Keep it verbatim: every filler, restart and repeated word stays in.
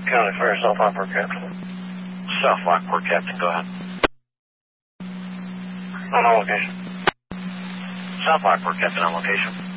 County Fair, South Lockport, Captain. South Lockport, Captain, go ahead. On location. South Lockport, Captain, on location.